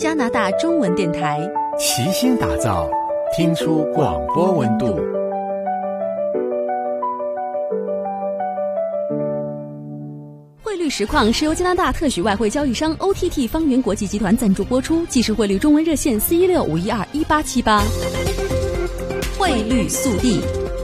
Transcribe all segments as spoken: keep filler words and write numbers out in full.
加拿大中文电台， 齐心打造，听出广播温度。 汇率实况是由加拿大特许外汇交易商 O T T 方圆国际集团赞助播出，即时汇率中文热线四一六五一二一八七八。汇率速递，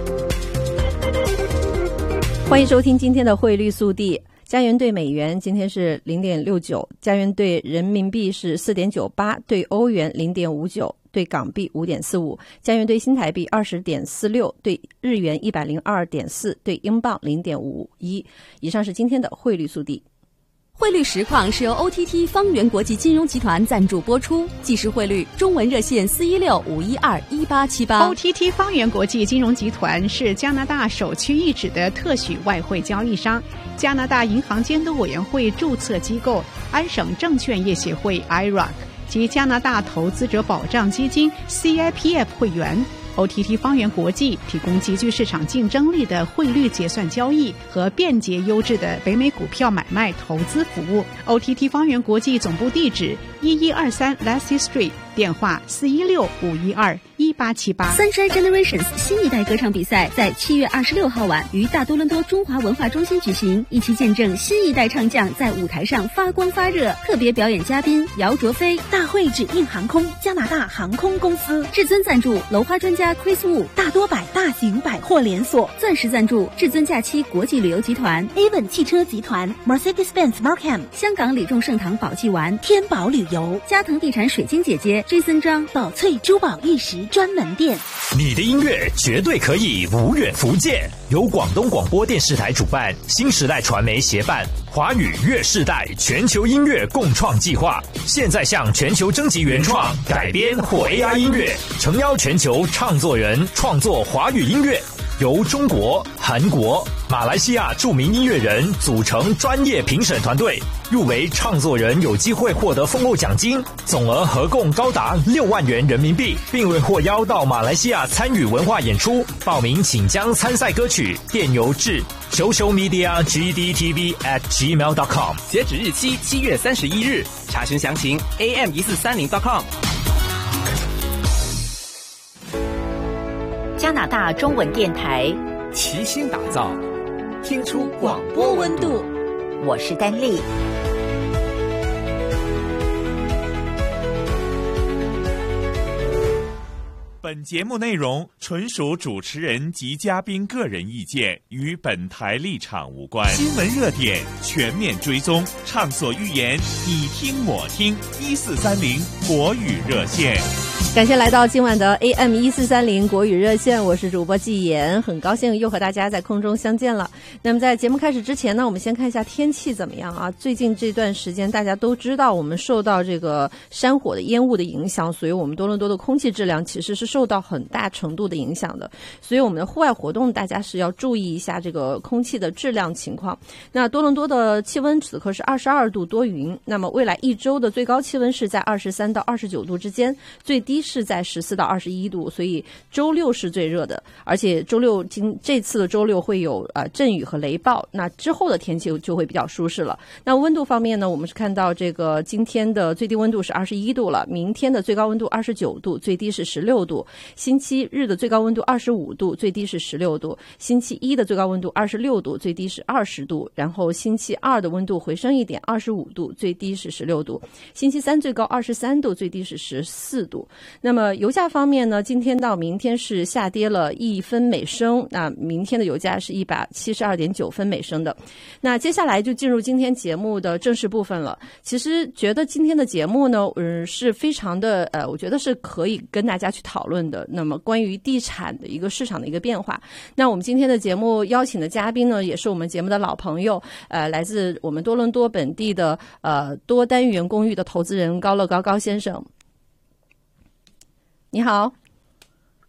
欢迎收听今天的汇率速递。加元对美元今天是 零点六九， 加元对人民币是 四点九八， 对欧元 零点五九， 对港币 五点四五， 加元对新台币 二十点四六， 对日元 一百零二点四， 对英镑 零点五一。 以上是今天的汇率速递。 汇率实况是由 O T T 方圆国际金融集团赞助播出，即时汇率中文热线四一六五一二一八七八。 O T T 方圆国际金融集团是加拿大首屈一指的特许外汇交易商，加拿大银行监督委员会注册机构，安省证券业协会 I R A C 及加拿大投资者保障基金 C I P F 会员。O T T 方圆国际提供极具市场竞争力的汇率结算交易和便捷优质的北美股票买卖投资服务。O T T 方圆国际总部地址一一二三 Lassie Street， 电话四一六五一二一八七八。 Sunshine Generations 新一代歌唱比赛在七月二十六号晚于大多伦多中华文化中心举行，一起见证新一代唱将在舞台上发光发热。特别表演嘉宾姚卓飞，大会指印航空加拿大航空公司，至尊赞助楼花专家 Chris Wu， 大多百大型百货连锁，钻石赞助至尊假期国际旅游集团 Avon 汽车集团 Mercedes-Benz Markham， 香港李众盛堂宝记丸天宝旅游，嘉腾地产水晶姐姐 Jason 张宝翠珠宝玉石专门店。 你的音乐绝对可以无远弗届，由广东广播电视台主办，新时代传媒协办，华语乐世代全球音乐共创计划，现在向全球征集原创、改编或 A I 音乐，诚邀全球唱作人创作华语音乐，由中国、韩国、马来西亚著名音乐人组成专业评审团队，入围唱作人有机会获得丰厚奖金，总额合共高达六万元人民币，并未获邀到马来西亚参与文化演出。报名请将参赛歌曲电邮至 social media g d t v at gmail dot com， 截止日期七月三十一日，查询详情 a m 一四三零 dot com。 加拿大中文电台， 齐心打造，听出广播温度。 我是丹丽。 本节目内容纯属主持人及嘉宾个人意见，与本台立场无关。新闻热点全面追踪，畅所欲言，你听我听。一四三零国语热线。 感谢来到今晚的 A M 一四三零国语热线，我是主播季妍，很高兴又和大家在空中相见了。那么在节目开始之前呢，我们先看一下天气怎么样啊？最近这段时间大家都知道，我们受到这个山火的烟雾的影响，所以我们多伦多的空气质量其实是受到很大程度的影响的。所以我们的户外活动大家是要注意一下这个空气的质量情况。那多伦多的气温此刻是二十二度多云，那么未来一周的最高气温是在二十三到二十九度之间，最低是在十四到二十一度，所以周六是最热的，而且周六今这次的周六会有呃阵雨和雷暴，那之后的天气就会比较舒适了。那温度方面呢，我们是看到这个今天的最低温度是二十一度了，明天的最高温度二十九度，最低是十六度，星期日的最高温度二十五度，最低是十六度，星期一的最高温度二十六度，最低是二十度，然后星期二的温度回升一点，二十五度，最低是十六度，星期三最高二十三度，最低是十四度。那么油价方面呢，今天到明天是下跌了一分每升，那明天的油价是一百七十二点九分每升的。那接下来就进入今天节目的正式部分了。其实觉得今天的节目呢，嗯，是非常的呃，我觉得是可以跟大家去讨论的。那么关于地产的一个市场的一个变化，那我们今天的节目邀请的嘉宾呢，也是我们节目的老朋友，呃，来自我们多伦多本地的呃多单元公寓的投资人高乐高高先生。你好。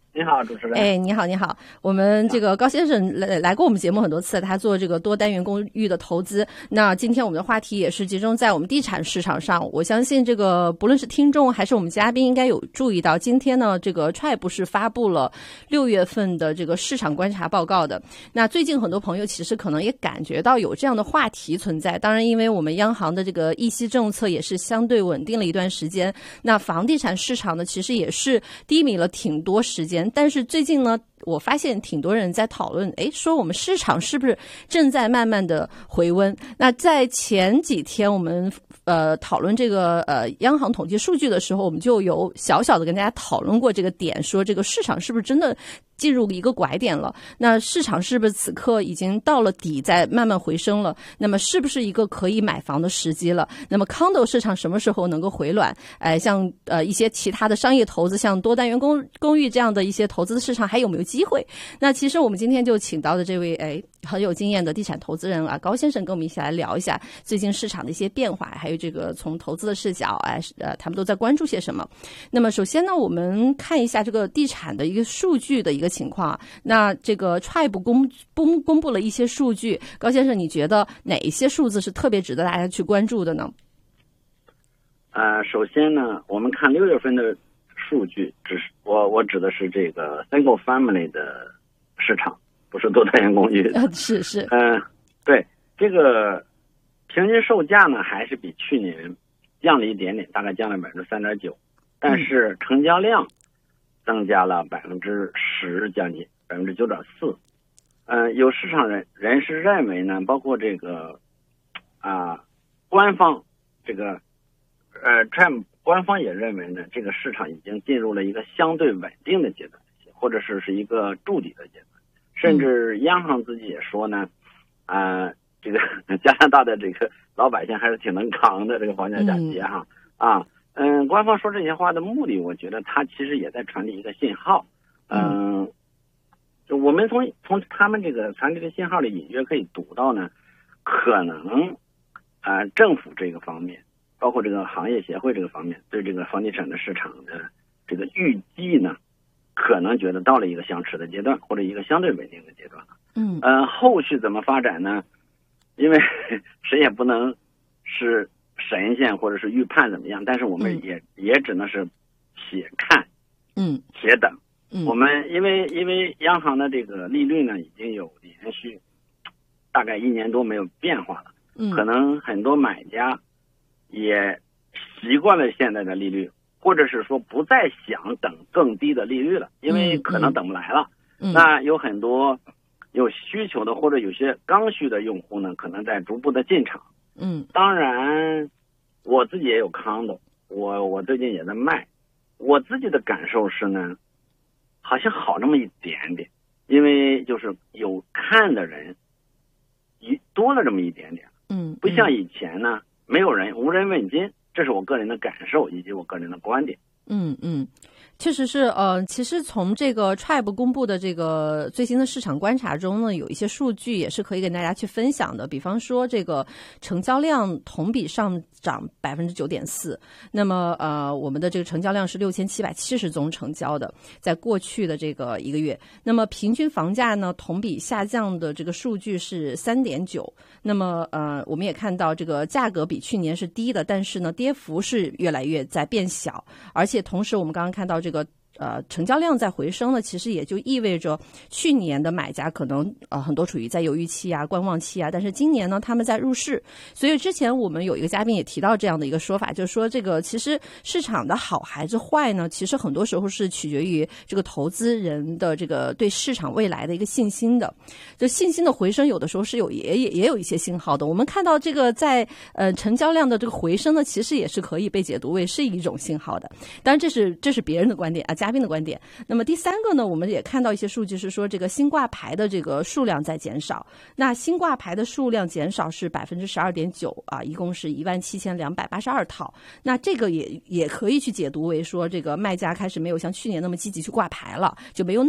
你好，主持人。 哎，你好，你好。我们这个高先生来来过我们节目很多次，他做这个多单元公寓的投资。那今天我们的话题也是集中在我们地产市场上。我相信这个不论是听众还是我们嘉宾，应该有注意到，今天呢，这个 Tribe 是发布了六月份的这个市场观察报告的。那最近很多朋友其实可能也感觉到有这样的话题存在。当然，因为我们央行的这个议息政策也是相对稳定了一段时间，那房地产市场呢，其实也是低迷了挺多时间。但是最近呢，我发现挺多人在讨论，诶，说我们市场是不是正在慢慢的回温？那在前几天我们呃讨论这个呃央行统计数据的时候，我们就有小小的跟大家讨论过这个点，说这个市场是不是真的进入一个拐点了？那市场是不是此刻已经到了底，在慢慢回升了？那么是不是一个可以买房的时机了？那么 condo 市场什么时候能够回暖？哎、呃，像呃一些其他的商业投资，像多单元公公寓这样的一些投资的市场还有没有机会？那其实我们今天就请到的这位哎很有经验的地产投资人啊，高先生，跟我们一起来聊一下最近市场的一些变化，还有这个从投资的视角，哎呃他们都在关注些什么。那么首先呢，我们看一下这个地产的一个数据的一个情况。那这个 Tribe 公公公布了一些数据，高先生，你觉得哪一些数字是特别值得大家去关注的呢？ 呃，首先呢，我们看六月份的数据，只是我我指的是这个 single family 的市场，不是多单元公寓的。 是是。 嗯、呃，对，这个平均售价呢还是比去年降了一点点，大概降了百分之三点九，但是成交量增加了百分之十，将近百分之九点四。嗯，有市场人人士认为呢，包括这个啊、呃、官方这个呃 Tribe 官方也认为呢，这个市场已经进入了一个相对稳定的阶段，或者是是一个筑底的阶段。甚至央行自己也说呢，啊、呃，这个加拿大的这个老百姓还是挺能扛的，这个房价下跌哈、嗯、啊。嗯，官方说这些话的目的，我觉得他其实也在传递一个信号。嗯，就我们从从他们这个传递的信号里隐约可以读到呢，可能啊、呃、政府这个方面，包括这个行业协会这个方面，对这个房地产的市场的这个预计呢，可能觉得到了一个相持的阶段，或者一个相对稳定的阶段。 嗯， 呃，后续怎么发展呢？因为谁也不能是神仙或者是预判怎么样，但是我们也、嗯、也只能是且看， 嗯， 且等。 嗯， 我们因为因为央行的这个利率呢，已经有连续大概一年多没有变化了， 嗯， 可能很多买家也习惯了现在的利率，或者是说不再想等更低的利率了，因为可能等不来了。 嗯， 那有很多有需求的或者有些刚需的用户呢，可能在逐步的进场。 嗯， 当然我自己也有condo，我我最近也在卖，我自己的感受是呢，好像好那么一点点，因为就是有看的人一多了这么一点点。 嗯， 不像以前呢，没有人无人问津，这是我个人的感受以及我个人的观点。 嗯嗯，确实是呃，其实从这个 Tribe 公布的这个最新的市场观察中呢，有一些数据也是可以跟大家去分享的。比方说，这个成交量同比上涨百分之九点四，那么呃，我们的这个成交量是六千七百七十宗成交的，在过去的这个一个月。那么平均房价呢，同比下降的这个数据是三点九。那么呃，我们也看到这个价格比去年是低的，但是呢，跌幅是越来越在变小，而且同时我们刚刚看到这个呃成交量在回升呢，其实也就意味着去年的买家可能呃很多处于在犹豫期啊、观望期啊，但是今年呢他们在入市。所以之前我们有一个嘉宾也提到这样的一个说法，就是说这个其实市场的好还是坏呢，其实很多时候是取决于这个投资人的这个对市场未来的一个信心的。就信心的回升有的时候是有也也也有一些信号的。我们看到这个在呃成交量的这个回升呢，其实也是可以被解读为是一种信号的。当然这是这是别人的观点啊，嘉宾的观点。那么第三个呢，我们也看到一些数据是说这个新挂牌的这个数量在减少。那新挂牌的数量减少是百分之十二点九啊，一共是一万七千两百八十二套。那这个也也可以去解读为说这个卖家开始没有像去年那么积极去挂牌了，就没有那么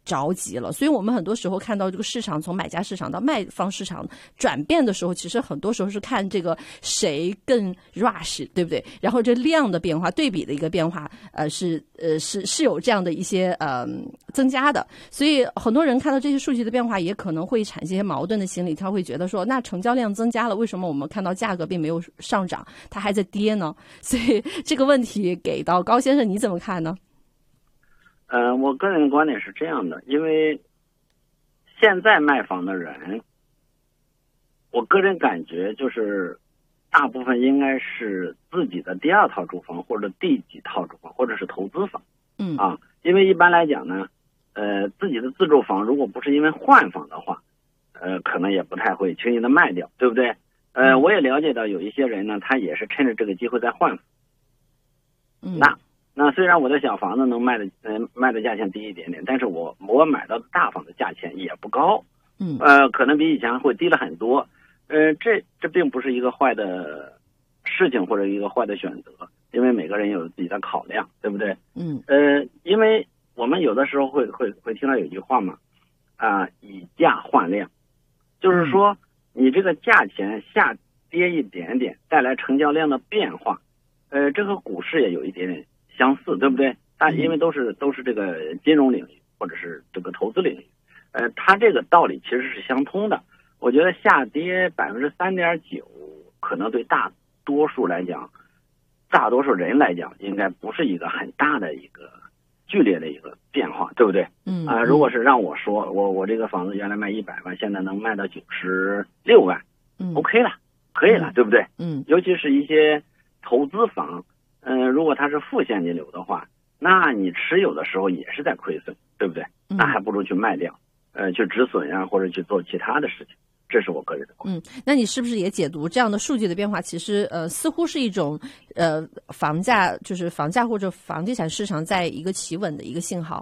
着急了。所以我们很多时候看到这个市场从买家市场到卖方市场转变的时候，其实很多时候是看这个谁更 rush， 对不对？然后这量的变化对比的一个变化，呃，是呃是是有这样的一些呃增加的。所以很多人看到这些数据的变化，也可能会产生一些矛盾的心理，他会觉得说，那成交量增加了，为什么我们看到价格并没有上涨，它还在跌呢？所以这个问题给到高先生，你怎么看呢？ 呃，我个人的观点是这样的，因为现在卖房的人，我个人感觉就是大部分应该是自己的第二套住房或者第几套住房，或者是投资房。 嗯啊，因为一般来讲呢，呃，自己的自住房如果不是因为换房的话，呃，可能也不太会轻易的卖掉，对不对？呃，我也了解到有一些人呢，他也是趁着这个机会在换房。 嗯， 那那虽然我的小房子能卖的嗯、呃、卖的价钱低一点点，但是我我买到的大房的价钱也不高。 嗯， 呃，可能比以前会低了很多。呃，这这并不是一个坏的事情或者一个坏的选择，因为每个人有自己的考量，对不对？ 嗯， 呃，因为我们有的时候会会会听到有句话嘛，啊、呃，以价换量，就是说你这个价钱下跌一点点，带来成交量的变化，呃，这和股市也有一点点相似，对不对？它因为都是都是这个金融领域或者是这个投资领域，呃，它这个道理其实是相通的。我觉得下跌百分之三点九，可能对大多数来讲，大多数人来讲，应该不是一个很大的一个剧烈的一个变化，对不对？ 嗯啊、呃，如果是让我说，我我这个房子原来卖一百万，现在能卖到九十六万， 嗯 ，OK 了，可以了， 嗯对不对？ 嗯， 尤其是一些投资房，嗯、呃，如果它是负现金流的话，那你持有的时候也是在亏损，对不对？那还不如去卖掉，呃，去止损呀、啊，或者去做其他的事情。这是我个人的观点。 嗯，那你是不是也解读这样的数据的变化，其实呃似乎是一种呃房价就是房价或者房地产市场在一个企稳的一个信号？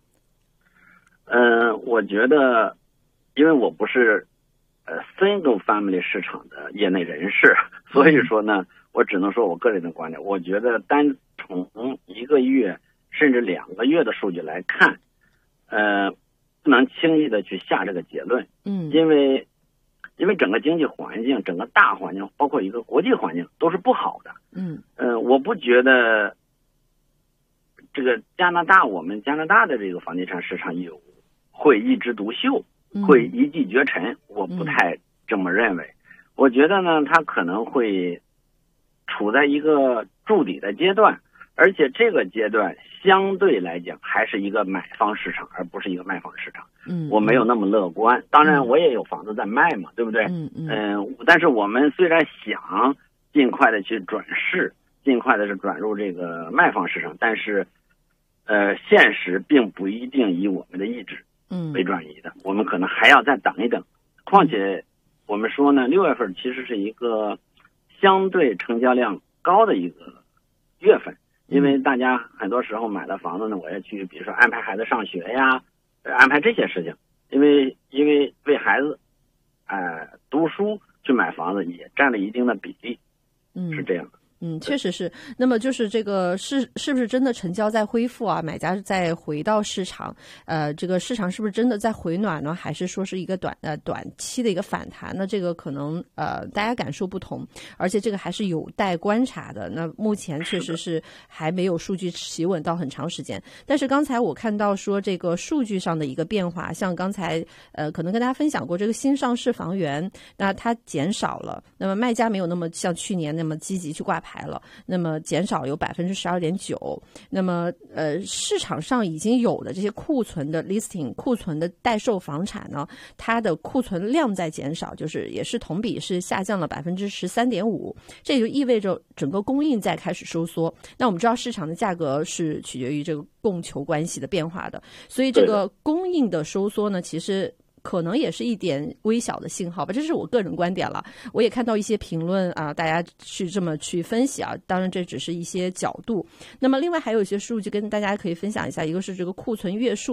嗯、呃，我觉得，因为我不是呃 single family 市场的业内人士，所以说呢，我只能说我个人的观点。我觉得单从一个月甚至两个月的数据来看，呃，不能轻易的去下这个结论。 嗯， 因为。因为整个经济环境、整个大环境，包括一个国际环境，都是不好的。 嗯， 呃，我不觉得这个加拿大，我们加拿大的这个房地产市场有会一枝独秀，会一骑绝尘。我不太这么认为。我觉得呢，它可能会处在一个筑底的阶段，而且这个阶段相对来讲还是一个买方市场，而不是一个卖方市场。 嗯， 我没有那么乐观。当然，我也有房子在卖嘛，对不对？ 嗯嗯。 呃、但是我们虽然想尽快的去转市，尽快的是转入这个卖方市场，但是，呃，现实并不一定以我们的意志嗯为转移的。嗯、我们可能还要再等一等。况且，我们说呢，六月份其实是一个相对成交量高的一个月份。因为大家很多时候买了房子呢，我要去，比如说安排孩子上学呀，呃、安排这些事情。因为因为为孩子，呃，读书去买房子也占了一定的比例， 嗯， 是这样的。 嗯，确实是。那么就是这个是是不是真的成交在恢复啊？买家再回到市场，呃，这个市场是不是真的在回暖呢？还是说是一个短呃短期的一个反弹呢？这个可能呃大家感受不同，而且这个还是有待观察的。那目前确实是还没有数据企稳到很长时间。但是刚才我看到说这个数据上的一个变化，像刚才呃可能跟大家分享过这个新上市房源，那它减少了，那么卖家没有那么像去年那么积极去挂牌。牌了，那么减少有百分之十二点九。那么呃，市场上已经有的这些库存的 listing、库存的待售房产呢，它的库存量在减少，就是也是同比是下降了百分之十三点五。这就意味着整个供应在开始收缩。那我们知道市场的价格是取决于这个供求关系的变化的，所以这个供应的收缩呢，其实。可能也是一点微小的信号吧，这是我个人观点了。我也看到一些评论啊，大家去这么去分析啊，当然这只是一些角度。那么另外还有一些数据跟大家可以分享一下，一个是这个库存月数。